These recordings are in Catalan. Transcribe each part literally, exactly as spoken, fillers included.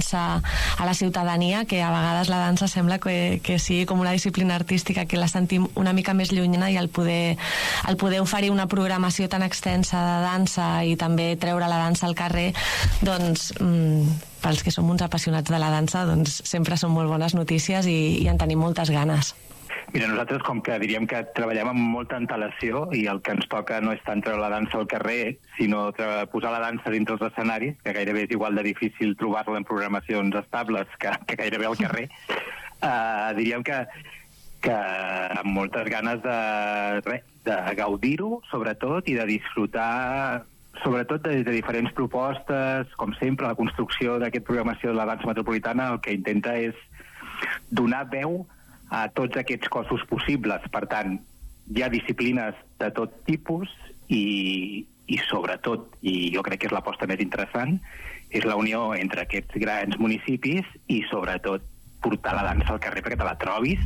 dansa a la ciutadania, que a vegades la dansa sembla que, que sigui com una disciplina artística que la sentim una mica més llunyana, i el poder, el poder oferir una programació tan extensa de dansa i també treure la dansa al carrer, doncs mmm, pels que som uns apassionats de la dansa, doncs sempre són molt bones notícies i, i en tenim moltes ganes. Mira, nosaltres com que diríem que treballem amb molta antelació i el que ens toca no és tant treure la dansa al carrer, sinó posar la dansa dintre els escenaris, que gairebé és igual de difícil trobar-la en programacions estables que, que gairebé al carrer, uh, diríem que, que amb moltes ganes de, re, de gaudir-ho, sobretot, i de disfrutar sobretot des de diferents propostes. Com sempre, la construcció d'aquesta programació de la dansa metropolitana el que intenta és donar veu a tots aquests cossos possibles. Per tant, hi ha disciplines de tot tipus i, i sobretot, i jo crec que és l'aposta més interessant, és la unió entre aquests grans municipis i sobretot portar la dansa al carrer perquè te la trobis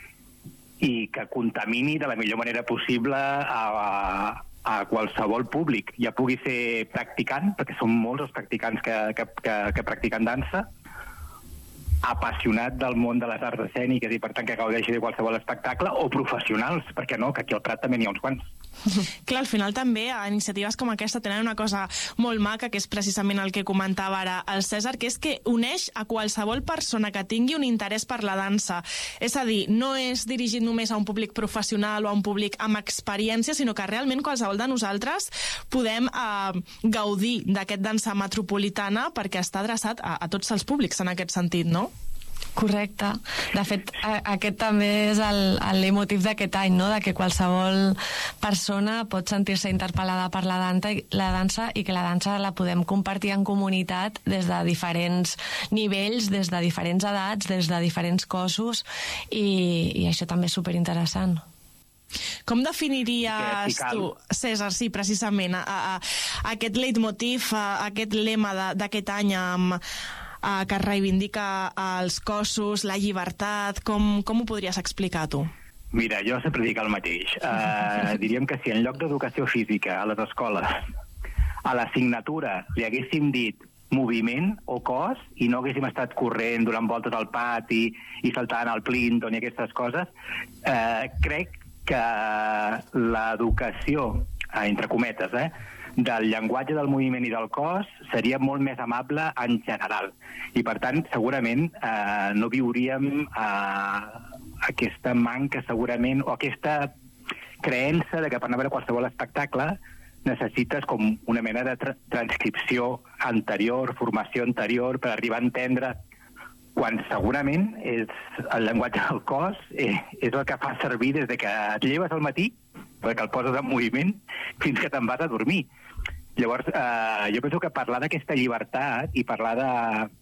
i que contamini de la millor manera possible a, a, a qualsevol públic, ja pugui ser practicant, perquè són molts els practicants que, que, que, que practiquen dansa, apassionat del món de les arts escèniques i per tant que gaudeixi de qualsevol espectacle, o professionals, perquè no, que aquí al Prat també n'hi ha uns quants. Clar, al final també iniciatives com aquesta tenen una cosa molt maca, que és precisament el que comentava ara el Cèsar, que és que uneix a qualsevol persona que tingui un interès per la dansa. És a dir, no és dirigit només a un públic professional o a un públic amb experiència, sinó que realment qualsevol de nosaltres podem eh, gaudir d'aquest dansa metropolitana, perquè està adreçat a, a tots els públics en aquest sentit, no? Correcte. De fet, aquest també és el, el leitmotiv d'aquest any, no? De que qualsevol persona pot sentir-se interpel·lada per la dansa, la dansa i que la dansa la podem compartir en comunitat des de diferents nivells, des de diferents edats, des de diferents cossos, i, i això també és superinteressant. Com definiries tu, Cèsar, sí, precisament, a, a, a aquest leitmotiv, a, a aquest lema d'aquest any amb Uh, que reivindica els cossos, la llibertat, com, com ho podries explicar tu? Mira, jo sempre dic el mateix. Uh, diríem que si en lloc d'educació física a les escoles, a l'assignatura li haguéssim dit moviment o cos i no haguéssim estat corrent donant voltes al pati i saltant al Plinton i aquestes coses, uh, crec que l'educació, uh, entre cometes, eh, del llenguatge del moviment i del cos seria molt més amable en general, i per tant segurament eh, no viuríem eh, aquesta manca segurament, o aquesta creença de que per anar a veure qualsevol espectacle necessites com una mena de tra- transcripció anterior, formació anterior per arribar a entendre, quan segurament és el llenguatge del cos eh, és el que fa servir des de que et lleves al matí, perquè el poses en moviment, fins que te'n vas a dormir. Llavors, eh, jo penso que parlar d'aquesta llibertat i parlar de,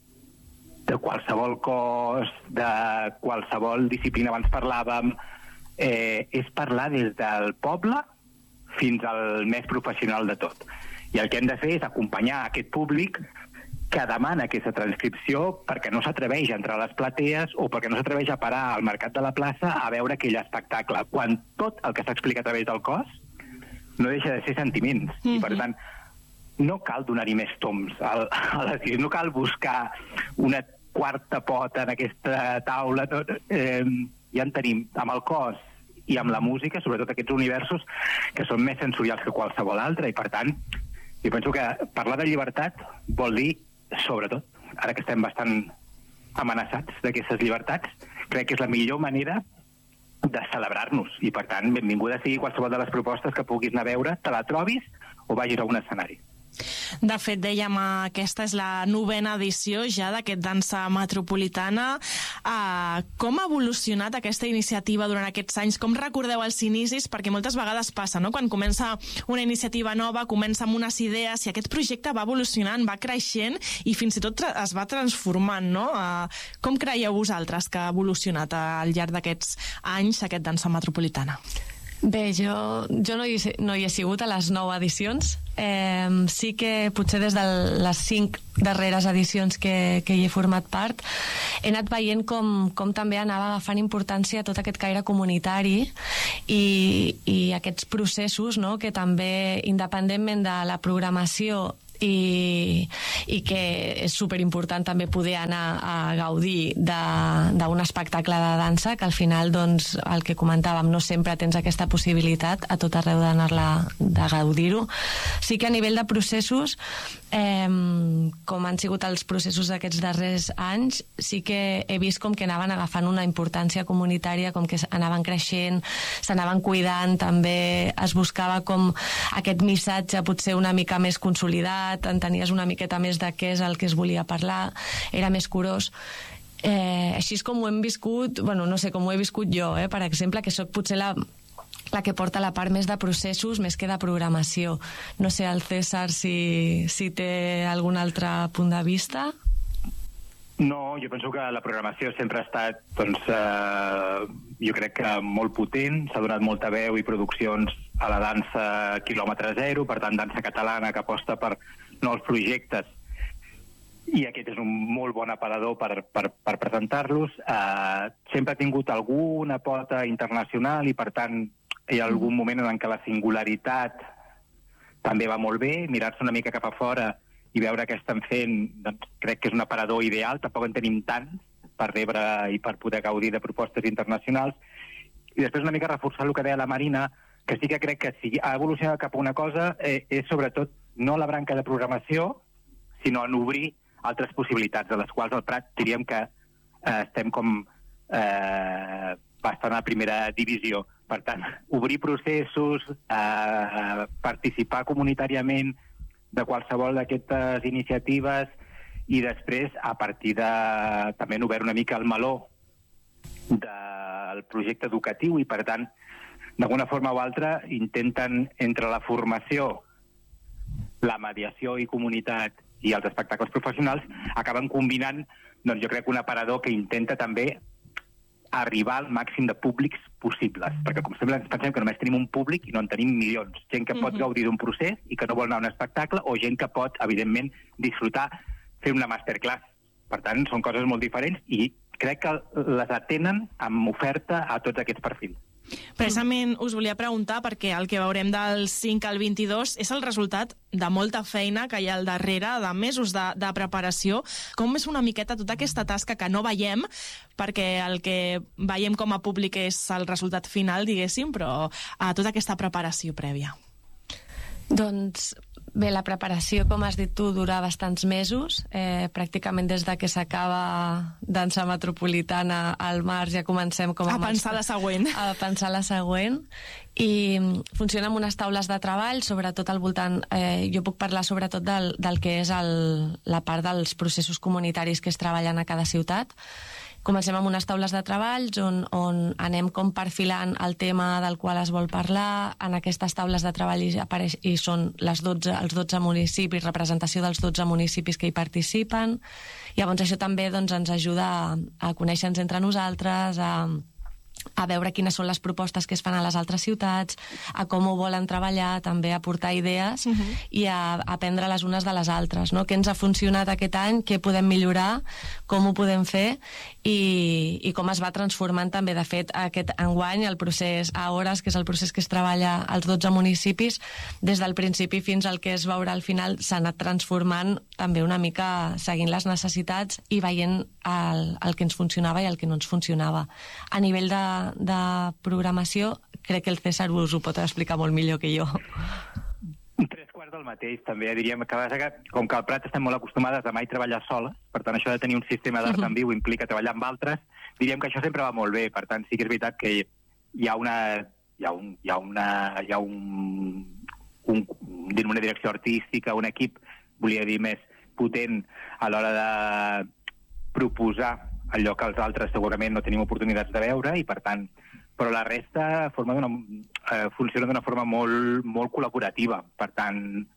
de qualsevol cos, de qualsevol disciplina, abans parlàvem, eh, és parlar des del poble fins al més professional de tot. I el que hem de fer és acompanyar aquest públic que demana aquesta transcripció perquè no s'atreveix a entrar a les platees o perquè no s'atreveix a parar al mercat de la plaça a veure aquell espectacle, quan tot el que s'explica a través del cos no deixa de ser sentiments. Mm-hmm. I per tant, no cal donar-hi més toms a, a les idees, no cal buscar una quarta pota en aquesta taula. Tot, eh, ja en tenim amb el cos i amb la música, sobretot aquests universos que són més sensorials que qualsevol altre, i per tant jo penso que parlar de llibertat vol dir, sobretot, ara que estem bastant amenaçats d'aquestes llibertats, crec que és la millor manera de celebrar-nos, i per tant benvinguda sigui qualsevol de les propostes que puguis anar a veure, te la trobis o vagis a un escenari. De fet, dèiem, aquesta és la novena edició ja d'aquest dansa metropolitana. Uh, com ha evolucionat aquesta iniciativa durant aquests anys? Com recordeu els inicis? Perquè moltes vegades passa, no? Quan comença una iniciativa nova, comença amb unes idees i aquest projecte va evolucionant, va creixent i fins i tot es va transformant, no? Uh, com creieu vosaltres que ha evolucionat al llarg d'aquests anys aquest dansa metropolitana? Bé, jo, jo no, hi, no hi he sigut a les nou edicions. Eh, sí que potser des de les cinc darreres edicions que, que hi he format part he anat veient com, com també anava agafant importància tot aquest caire comunitari i, i aquests processos, no?, que també, independentment de la programació i, i que és superimportant també poder anar a gaudir d'un espectacle de dansa, que al final, doncs, el que comentàvem, no sempre tens aquesta possibilitat a tot arreu d'anar-la, de gaudir-ho. Sí que a nivell de processos, eh, com han sigut els processos d'aquests darrers anys, sí que he vist com que anaven agafant una importància comunitària, com que anaven creixent, s'anaven cuidant, també es buscava com aquest missatge potser una mica més consolidat, entenies una miqueta més de què és el que es volia parlar, era més curós. Eh, així és com ho hem viscut, bueno, no sé, com ho he viscut jo, eh, per exemple, que sóc potser la, la que porta la part més de processos més que de programació. No sé, el César, si, si té algun altre punt de vista. No, jo penso que la programació sempre ha estat, doncs, eh, jo crec que molt potent, s'ha donat molta veu i produccions a la dansa quilòmetre zero, per tant, dansa catalana que aposta per nous projectes, i aquest és un molt bon aparador per, per, per presentar-los. Eh, sempre ha tingut alguna pota internacional i, per tant, hi ha algun moment en què la singularitat també va molt bé, mirar-se una mica cap a fora i veure què estan fent, doncs crec que és un aparador ideal, tampoc en tenim tant per rebre i per poder gaudir de propostes internacionals. I després una mica reforçar el que deia la Marina, que sí que crec que si ha evolucionat cap a una cosa eh, és sobretot no la branca de programació, sinó en obrir altres possibilitats, de les quals al Prat diríem que eh, estem com eh, bastant a primera divisió. Per tant, obrir processos, eh, participar comunitàriament de qualsevol d'aquestes iniciatives i després, a partir de... també han obert una mica el meló del projecte educatiu i, per tant, d'alguna forma o altra, intenten, entre la formació, la mediació i comunitat i els espectacles professionals, acaben combinant, doncs jo crec, un aparador que intenta també arribar al màxim de públics possibles, perquè com sempre ens pensem que només tenim un públic i no en tenim milions. Gent que pot gaudir d'un procés i que no vol anar a un espectacle, o gent que pot, evidentment, disfrutar, fer una masterclass. Per tant, són coses molt diferents i crec que les atenen amb oferta a tots aquests perfils. Precisament us volia preguntar, perquè el que veurem del cinc al vint-i-dos és el resultat de molta feina que hi ha al darrere, de mesos de, de preparació. Com és una miqueta tota aquesta tasca que no veiem, perquè el que veiem com a públic és el resultat final, diguéssim, però a tota aquesta preparació prèvia? Doncs bé, la preparació, com has dit tu, dura bastants mesos. Eh, pràcticament des de que s'acaba Dansa Metropolitana al març ja comencem com a... A pensar la següent. A pensar la següent. I funciona amb unes taules de treball, sobretot al voltant... Eh, jo puc parlar sobretot del, del que és el, la part dels processos comunitaris que es treballen a cada ciutat. Comencem amb unes taules de treballs on, on anem com perfilant el tema del qual es vol parlar. En aquestes taules de treball hi, apareix, hi són les dotze, els dotze municipis, representació dels dotze municipis que hi participen. Llavors això també doncs, ens ajuda a, a conèixer-nos entre nosaltres, a, a veure quines són les propostes que es fan a les altres ciutats, a com ho volen treballar, també a aportar idees uh-huh. i a, a aprendre les unes de les altres, no? Què ens ha funcionat aquest any, què podem millorar, com ho podem fer i, i com es va transformant també. De fet, aquest enguany, el procés a hores, que és el procés que es treballa als dotze municipis, des del principi fins al que es veurà al final, s'ha anat transformant també una mica seguint les necessitats i veient el, el que ens funcionava i el que no ens funcionava. A nivell de de programació, crec que el César us ho pot explicar molt millor que jo. Tres quarts del mateix, també. Diríem que, com que al Prat estem molt acostumades a mai treballar soles, per tant, això de tenir un sistema d'art en viu implica treballar amb altres, diríem que això sempre va molt bé. Per tant, sí que és veritat que hi ha una... hi ha un... hi ha una... hi ha un... un una direcció artística, un equip, volia dir, més potent a l'hora de proposar allò que els altres segurament no tenim oportunitats de veure i, per tant, però la resta forma d'una, eh, funciona d'una forma molt, molt col·laborativa. Per tant,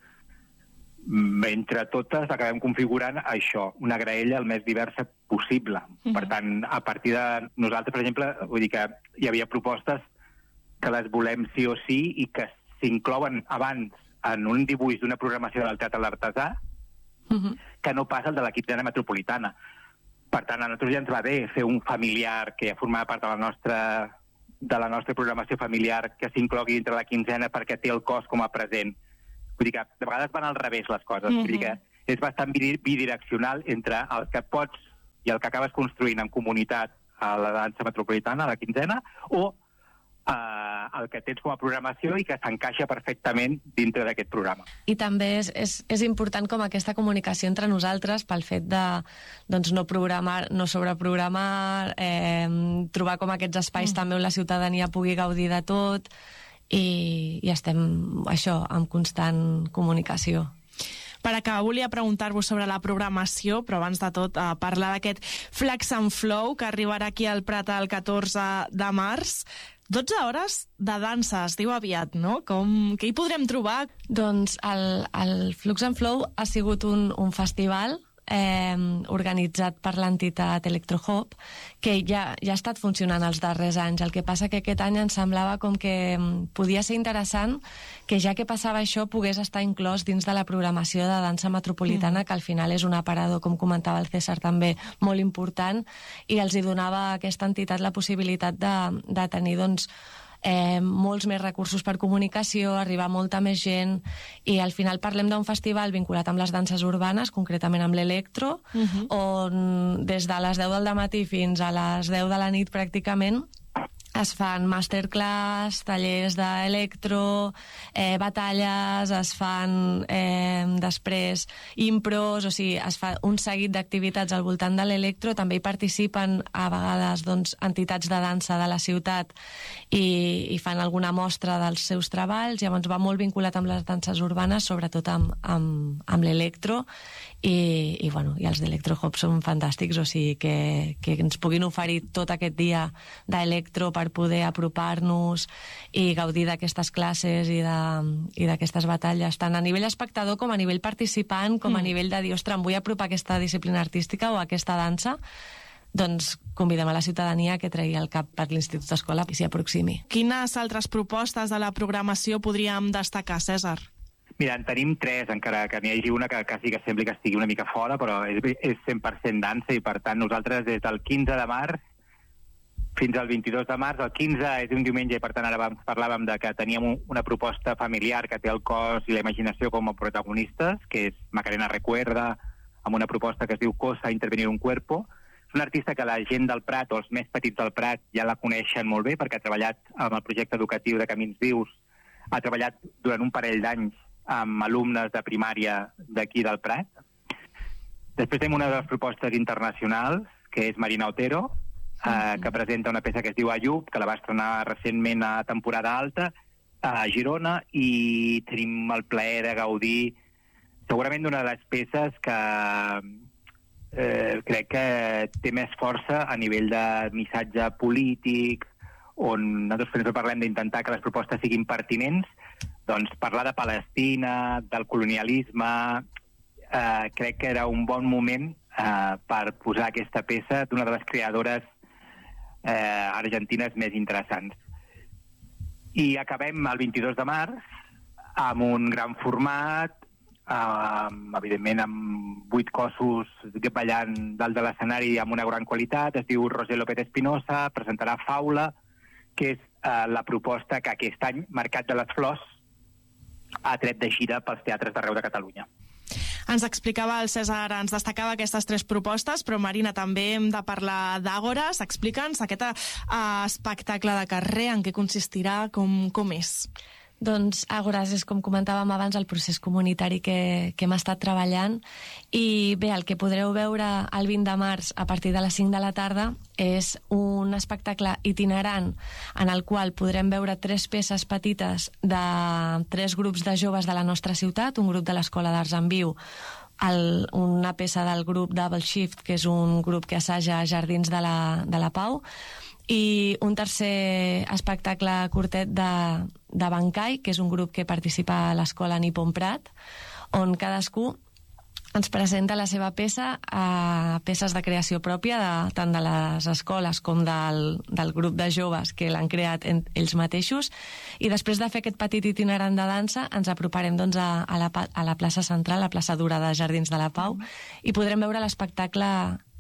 entre totes acabem configurant això, una graella el més diversa possible. Mm-hmm. Per tant, a partir de nosaltres, per exemple, vull dir que hi havia propostes que les volem sí o sí i que s'inclouen abans en un dibuix d'una programació del Teatre L'Artesà mm-hmm. que no passa el de la Quinzena Metropolitana. Per tant, a nosaltres ja ens va bé fer un familiar que ja formava part de la nostra, de la nostra programació familiar que s'inclogui dintre la quinzena perquè té el cos com a present. Vull dir que de vegades van al revés les coses. Mm-hmm. Vull dir que és bastant bidireccional entre el que pots i el que acabes construint en comunitat a la dansa metropolitana, a la quinzena, o eh, el que tens com a programació i que s'encaixa perfectament dintre d'aquest programa. I també és, és, és important com aquesta comunicació entre nosaltres pel fet de doncs, no programar, no sobreprogramar, eh, trobar com aquests espais mm. també on la ciutadania pugui gaudir de tot i, i estem, això, en constant comunicació. Per acabar, volia preguntar-vos sobre la programació, però abans de tot eh, parlar d'aquest Flax and Flow, que arribarà aquí al Prat el catorze de març. dotze hores de dansa, es diu aviat, no? Com, què hi podrem trobar? Doncs el, el Flux and Flow ha sigut un, un festival eh, organitzat per l'entitat Electrohop, que ja, ja ha estat funcionant els darrers anys. El que passa que aquest any ens semblava com que podia ser interessant que ja que passava això pogués estar inclòs dins de la programació de dansa metropolitana, mm. que al final és un aparador, com comentava el César, també molt important, i els hi donava a aquesta entitat la possibilitat de, de tenir doncs, Eh, molts més recursos per comunicació, arribar a molta més gent, i al final parlem d'un festival vinculat amb les danses urbanes, concretament amb l'electro, uh-huh. on des de les deu del dematí fins a les deu de la nit pràcticament es fan masterclass, tallers d'electro, eh, batalles, es fan eh, després impros, o sigui, es fa un seguit d'activitats al voltant de l'electro. També hi participen a vegades doncs, entitats de dansa de la ciutat i, i fan alguna mostra dels seus treballs. Llavors va molt vinculat amb les danses urbanes, sobretot amb, amb, amb l'electro, i, i, bueno, i els d'Electrohop són fantàstics, o sigui que, que ens puguin oferir tot aquest dia d'electro per poder apropar-nos i gaudir d'aquestes classes i d'aquestes batalles, tant a nivell espectador com a nivell participant, com a nivell de dir, ostres, em vull apropar a aquesta disciplina artística o a aquesta dansa, doncs convidem a la ciutadania que tregui el cap per l'Institut d'Escola i s'hi aproximi. Quines altres propostes de la programació podríem destacar, César? Mira, en tenim tres, encara que n'hi hagi una que quasi que sembli que estigui una mica fora, però és, és cent per cent dansa, i per tant nosaltres des del quinze de març fins al vint-i-dos de març, el quinze és un diumenge, i per tant ara parlàvem de que teníem una proposta familiar que té el cos i la imaginació com a protagonistes, que és Macarena Recuerda, amb una proposta que es diu Cosa Intervenir un Cuerpo. És una artista que la gent del Prat, o els més petits del Prat, ja la coneixen molt bé, perquè ha treballat amb el projecte educatiu de Camins Vius, ha treballat durant un parell d'anys amb alumnes de primària d'aquí del Prat. Després tenim una de les propostes internacionals, que és Marina Otero, eh, que presenta una peça que es diu Ayub, que la va estrenar recentment a temporada alta a Girona, i tenim el plaer de gaudir segurament d'una de les peces que eh, crec que té més força a nivell de missatge polític, on nosaltres parlem d'intentar que les propostes siguin pertinents. Doncs parlar de Palestina, del colonialisme, eh, crec que era un bon moment eh, per posar aquesta peça d'una de les creadores eh, argentines més interessants. I acabem el vint-i-dos de març amb un gran format, eh, evidentment amb vuit cossos ballant dalt de l'escenari amb una gran qualitat. Es diu Roger López Espinosa, presentarà Faula, que és eh, la proposta que aquest any Mercat de les Flors ha tret de gira pels teatres d'arreu de Catalunya. Ens explicava el César, ens destacava aquestes tres propostes, però Marina, també hem de parlar d'Àgores. Explica'ns aquest uh, espectacle de carrer, en què consistirà, com, com és? Doncs Àgores és, com comentàvem abans, el procés comunitari que, que hem estat treballant, i bé, el que podreu veure el vint de març a partir de les cinc de la tarda és un espectacle itinerant en el qual podrem veure tres peces petites de tres grups de joves de la nostra ciutat, un grup de l'Escola d'Arts en Viu, el, una peça del grup Double Shift, que és un grup que assaja a Jardins de la, de la Pau, i un tercer espectacle curtet de, de Bancai, que és un grup que participa a l'Escola Nippon Prat, on cadascú ens presenta la seva peça a peces de creació pròpia, de, tant de les escoles com del, del grup de joves que l'han creat en, ells mateixos, i després de fer aquest petit itinerant de dansa ens aproparem doncs, a, a, la, a la plaça central, la plaça Dura de Jardins de la Pau, i podrem veure l'espectacle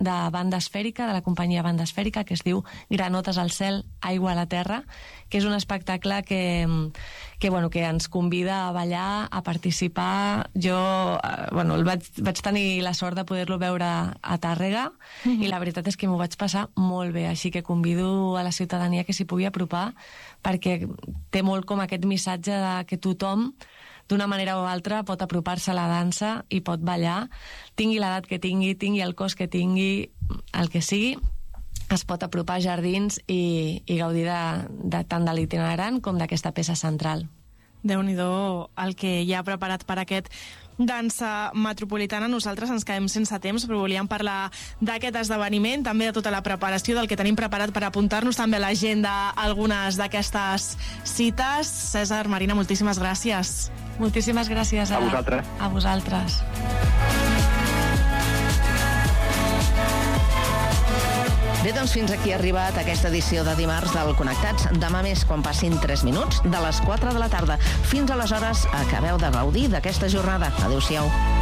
de Banda Esfèrica, de la companyia Banda Esfèrica, que es diu Granotes al cel, aigua a la terra, que és un espectacle que, que, bueno, que ens convida a ballar, a participar. Jo eh, bueno, el vaig, vaig tenir la sort de poder-lo veure a Tàrrega, mm-hmm. i la veritat és que m'ho vaig passar molt bé, així que convido a la ciutadania que s'hi pugui apropar, perquè té molt com aquest missatge de que tothom, d'una manera o altra, pot apropar-se a la dansa i pot ballar, tingui l'edat que tingui, tingui el cos que tingui, el que sigui, es pot apropar a jardins i, i gaudir de, de tant de l'itinerant com d'aquesta peça central. Déu-n'hi-do el que hi ha preparat per aquest dansa metropolitana. Nosaltres ens quedem sense temps, però volíem parlar d'aquest esdeveniment, també de tota la preparació, del que tenim preparat per apuntar-nos també a l'agenda algunes d'aquestes cites. Cèsar, Marina, moltíssimes gràcies. Moltíssimes gràcies a, a vosaltres. A vosaltres. Bé, doncs fins aquí ha arribat aquesta edició de dimarts del Connectats. Demà més, quan passin tres minuts, de les quatre de la tarda. Fins aleshores, acabeu de gaudir d'aquesta jornada. Adéu-siau.